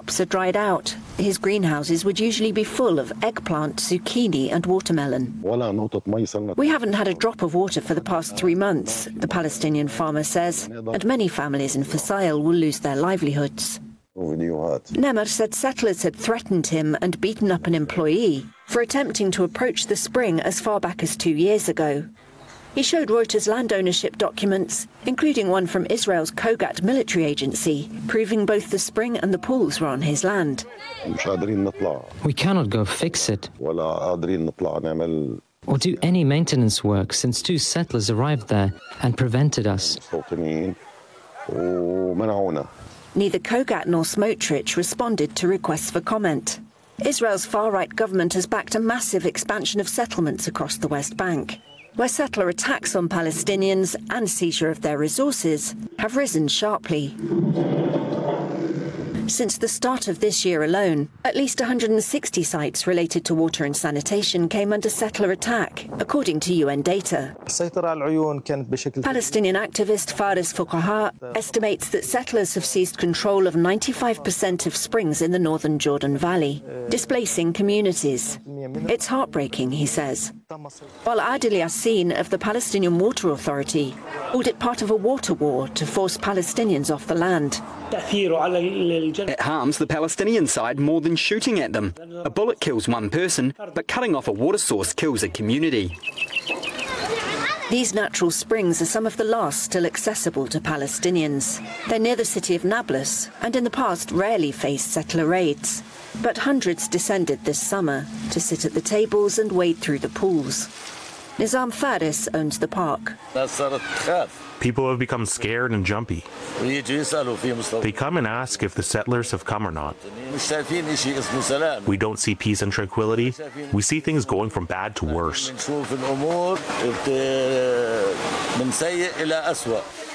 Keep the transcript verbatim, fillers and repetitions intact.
crops are dried out. His greenhouses would usually be full of eggplant, zucchini and watermelon. We haven't had a drop of water for the past three months, the Palestinian farmer says, and many families in Fasail will lose their livelihoods. Nemr said settlers had threatened him and beaten up an employee for attempting to approach the spring as far back as two years ago. He showed Reuters land ownership documents, including one from Israel's Kogat military agency, proving both the spring and the pools were on his land. We cannot go fix it or do any maintenance work since two settlers arrived there and prevented us. Neither Kogat nor Smotrich responded to requests for comment. Israel's far-right government has backed a massive expansion of settlements across the West Bank, where settler attacks on Palestinians and seizure of their resources have risen sharply. Since the start of this year alone, at least one hundred sixty sites related to water and sanitation came under settler attack, according to U N data. Palestinian activist Faris Fuqaha estimates that settlers have seized control of ninety-five percent of springs in the northern Jordan Valley, displacing communities. It's heartbreaking, he says. While Adil Yassin of the Palestinian Water Authority called it part of a water war to force Palestinians off the land. It harms the Palestinian side more than shooting at them. A bullet kills one person, but cutting off a water source kills a community. These natural springs are some of the last still accessible to Palestinians. They're near the city of Nablus and in the past rarely faced settler raids. But hundreds descended this summer to sit at the tables and wade through the pools. Nizam Faris owns the park. People have become scared and jumpy. They come and ask if the settlers have come or not. We don't see peace and tranquility. We see things going from bad to worse.